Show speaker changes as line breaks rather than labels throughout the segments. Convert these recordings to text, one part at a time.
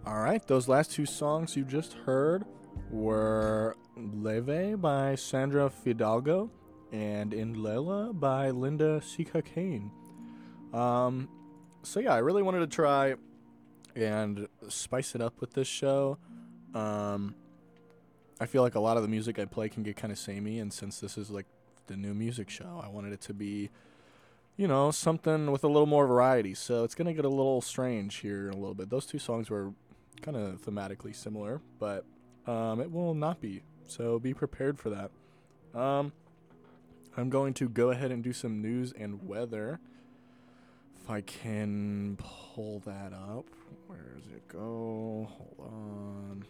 All right, those last two songs you just heard were Leve by Sandra Fidalgo and In Lela by Linda Sika Kane. Um, so yeah, I really wanted to try and spice it up with this show. Um, I feel like a lot of the music I play can get kind of samey, and since this is like the new music show, I wanted it to be, something with a little more variety. So it's gonna get a little strange here in a little bit. Those two songs were kind of thematically similar, but it will not be. So be prepared for that. Um, I'm going to go ahead and do some news and weather. If I can pull that up. Where does it go? Hold on.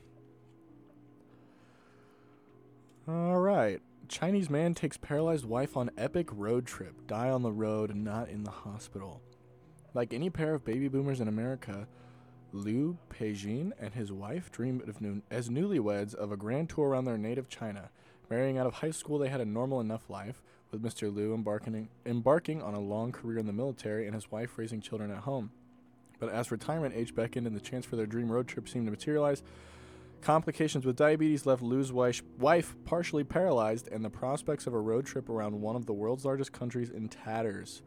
All right. Chinese man takes paralyzed wife on epic road trip. Die on the road, not in the hospital. Like any pair of baby boomers in America, Liu Peijin and his wife dreamed as newlyweds of a grand tour around their native China. Marrying out of high school, they had a normal enough life, with Mr. Liu embarking on a long career in the military and his wife raising children at home. But as retirement age beckoned and the chance for their dream road trip seemed to materialize, complications with diabetes left Liu's wife partially paralyzed, and the prospects of a road trip around one of the world's largest countries in tatters.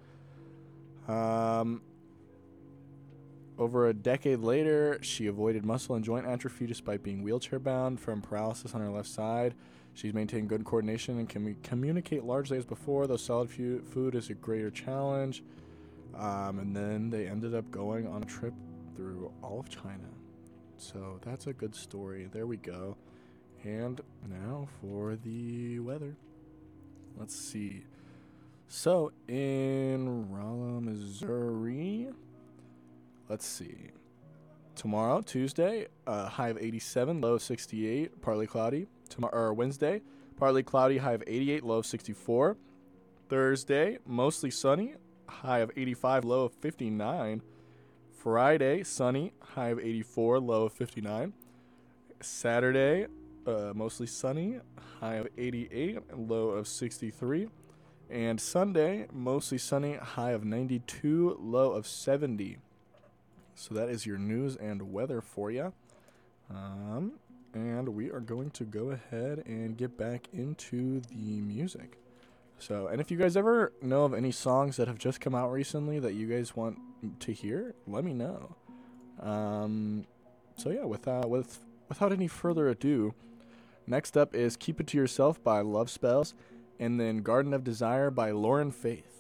Over a decade later, she avoided muscle and joint atrophy despite being wheelchair-bound from paralysis on her left side. She's maintained good coordination and can communicate largely as before, though solid food is a greater challenge. And then they ended up going on a trip through all of China. So that's a good story. There we go. And now for the weather. Let's see. So in Rolla, Missouri, let's see. Tomorrow, Tuesday, high of 87, low of 68, partly cloudy. Wednesday, partly cloudy, high of 88, low of 64. Thursday, mostly sunny, high of 85, low of 59. Friday, sunny, high of 84, low of 59. Saturday, mostly sunny, high of 88, low of 63. And Sunday, mostly sunny, high of 92, low of 70. So that is your news and weather for you. And we are going to go ahead and get back into the music. So, and if you guys ever know of any songs that have just come out recently that you guys want to hear, let me know. So yeah, without any further ado, next up is Keep It To Yourself by Love Spells, and then Garden of Desire by Lauren Faith.